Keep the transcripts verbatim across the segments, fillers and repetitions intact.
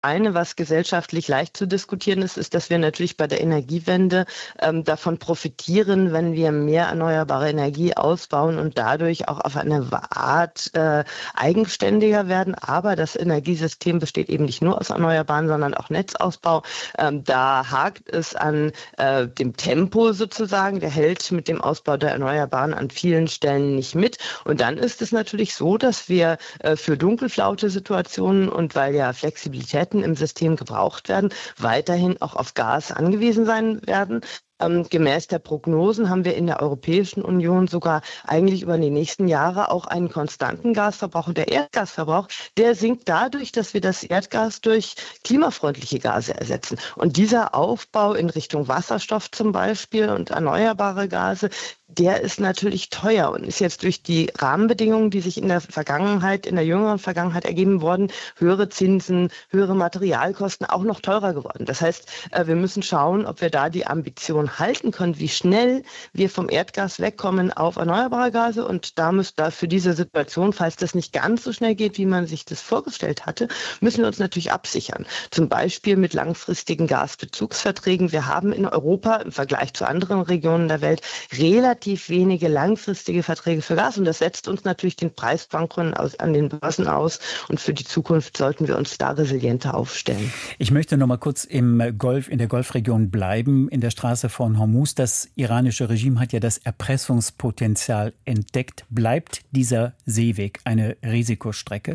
eine, was gesellschaftlich leicht zu diskutieren ist, ist, dass wir natürlich bei der Energiewende ähm, davon profitieren, wenn wir mehr erneuerbare Energie ausbauen und dadurch auch auf eine Art äh, eigenständiger werden. Aber das Energiesystem besteht eben nicht nur aus Erneuerbaren, sondern auch Netzausbau. Ähm, da hakt es an äh, dem Tempo sozusagen. Der hält mit dem Ausbau der Erneuerbaren an vielen Stellen nicht mit. Und dann ist es natürlich so, dass wir äh, für dunkelflaute Situationen und weil ja Flexibilität im System gebraucht werden, weiterhin auch auf Gas angewiesen sein werden. Ähm, gemäß der Prognosen haben wir in der Europäischen Union sogar eigentlich über die nächsten Jahre auch einen konstanten Gasverbrauch. Und der Erdgasverbrauch, der sinkt dadurch, dass wir das Erdgas durch klimafreundliche Gase ersetzen. Und dieser Aufbau in Richtung Wasserstoff zum Beispiel und erneuerbare Gase, der ist natürlich teuer und ist jetzt durch die Rahmenbedingungen, die sich in der Vergangenheit, in der jüngeren Vergangenheit ergeben wurden, höhere Zinsen, höhere Materialkosten, auch noch teurer geworden. Das heißt, wir müssen schauen, ob wir da die Ambition halten können, wie schnell wir vom Erdgas wegkommen auf erneuerbare Gase. Und da müssen da für diese Situation, falls das nicht ganz so schnell geht, wie man sich das vorgestellt hatte, müssen wir uns natürlich absichern. Zum Beispiel mit langfristigen Gasbezugsverträgen. Wir haben in Europa im Vergleich zu anderen Regionen der Welt relativ wenige langfristige Verträge für Gas und das setzt uns natürlich den Preisschwankungen aus, an den Börsen aus und für die Zukunft sollten wir uns da resilienter aufstellen. Ich möchte noch mal kurz im Golf, in der Golfregion bleiben, in der Straße von Hormuz. Das iranische Regime hat ja das Erpressungspotenzial entdeckt. Bleibt dieser Seeweg eine Risikostrecke?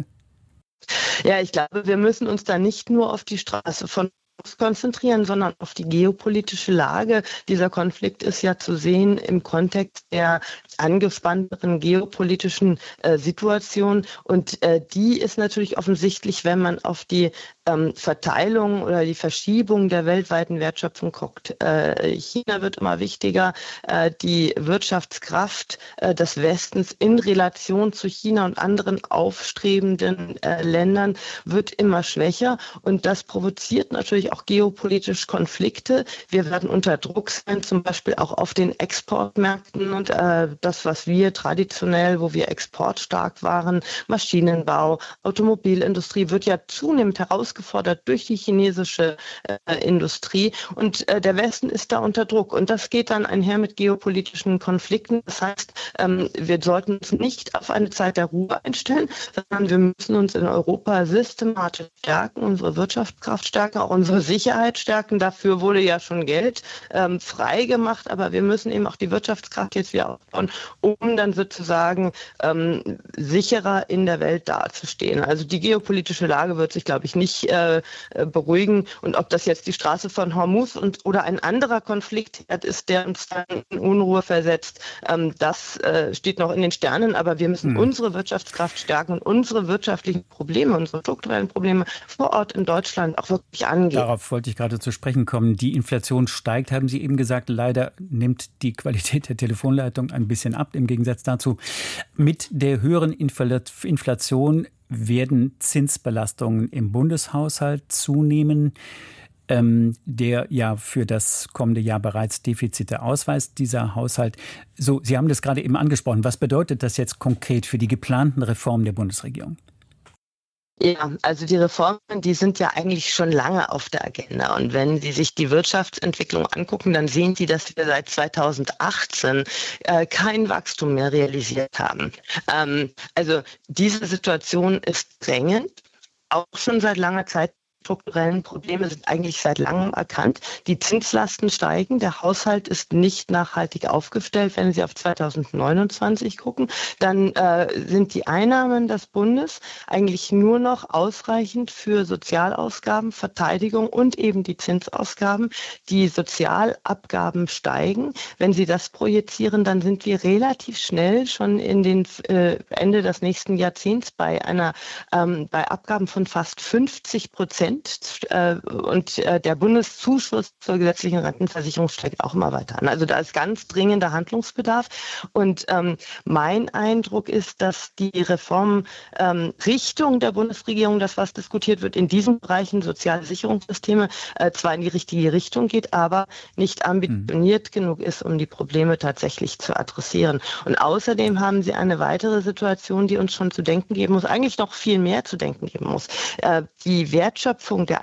Ja, ich glaube, wir müssen uns da nicht nur auf die Straße von konzentrieren, sondern auf die geopolitische Lage. Dieser Konflikt ist ja zu sehen im Kontext der angespannteren geopolitischen äh, Situation und äh, die ist natürlich offensichtlich, wenn man auf die ähm, Verteilung oder die Verschiebung der weltweiten Wertschöpfung guckt. Äh, China wird immer wichtiger, äh, die Wirtschaftskraft äh, des Westens in Relation zu China und anderen aufstrebenden äh, Ländern wird immer schwächer und das provoziert natürlich auch geopolitisch Konflikte. Wir werden unter Druck sein, zum Beispiel auch auf den Exportmärkten und äh, das, was wir traditionell, wo wir exportstark waren, Maschinenbau, Automobilindustrie, wird ja zunehmend herausgefordert durch die chinesische äh, Industrie und äh, der Westen ist da unter Druck und das geht dann einher mit geopolitischen Konflikten. Das heißt, ähm, wir sollten uns nicht auf eine Zeit der Ruhe einstellen, sondern wir müssen uns in Europa systematisch stärken, unsere Wirtschaftskraft stärken, auch unsere Sicherheit stärken. Dafür wurde ja schon Geld ähm, frei gemacht, aber wir müssen eben auch die Wirtschaftskraft jetzt wieder aufbauen, um dann sozusagen ähm, sicherer in der Welt dazustehen. Also die geopolitische Lage wird sich, glaube ich, nicht äh, beruhigen. Und ob das jetzt die Straße von Hormuz und oder ein anderer Konflikt ist, der uns dann in Unruhe versetzt, ähm, das äh, steht noch in den Sternen. Aber wir müssen hm. unsere Wirtschaftskraft stärken und unsere wirtschaftlichen Probleme, unsere strukturellen Probleme vor Ort in Deutschland auch wirklich angehen. Darauf wollte ich gerade zu sprechen kommen. Die Inflation steigt, haben Sie eben gesagt. Leider nimmt die Qualität der Telefonleitung ein bisschen ab, im Gegensatz dazu. Mit der höheren Inflation werden Zinsbelastungen im Bundeshaushalt zunehmen, ähm, der ja für das kommende Jahr bereits Defizite ausweist, dieser Haushalt. So, Sie haben das gerade eben angesprochen. Was bedeutet das jetzt konkret für die geplanten Reformen der Bundesregierung? Ja, also die Reformen, die sind ja eigentlich schon lange auf der Agenda. Und wenn Sie sich die Wirtschaftsentwicklung angucken, dann sehen Sie, dass wir seit zweitausendachtzehn äh, kein Wachstum mehr realisiert haben. Ähm, also diese Situation ist drängend, auch schon seit langer Zeit. Strukturellen Probleme sind eigentlich seit langem erkannt. Die Zinslasten steigen. Der Haushalt ist nicht nachhaltig aufgestellt. Wenn Sie auf zweitausendneunundzwanzig gucken, dann äh, sind die Einnahmen des Bundes eigentlich nur noch ausreichend für Sozialausgaben, Verteidigung und eben die Zinsausgaben. Die Sozialabgaben steigen. Wenn Sie das projizieren, dann sind wir relativ schnell schon in den äh, Ende des nächsten Jahrzehnts bei einer ähm, bei Abgaben von fast fünfzig Prozent. Und der Bundeszuschuss zur gesetzlichen Rentenversicherung steigt auch immer weiter an. Also da ist ganz dringender Handlungsbedarf. Und ähm, mein Eindruck ist, dass die Reformrichtung ähm, der Bundesregierung, das was diskutiert wird, in diesen Bereichen soziale Sicherungssysteme äh, zwar in die richtige Richtung geht, aber nicht ambitioniert mhm. genug ist, um die Probleme tatsächlich zu adressieren. Und außerdem haben sie eine weitere Situation, die uns schon zu denken geben muss, eigentlich noch viel mehr zu denken geben muss. Äh, die Wertschöpfung der